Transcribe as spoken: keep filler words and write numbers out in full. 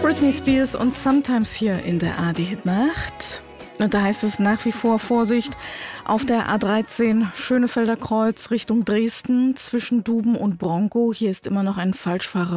Britney Spears und Sometimes hier in der A R D-Hitnacht. Und da heißt es nach wie vor Vorsicht auf der A dreizehn Schönefelder Kreuz Richtung Dresden zwischen Duben und Bronkow. Hier ist immer noch ein Falschfahrer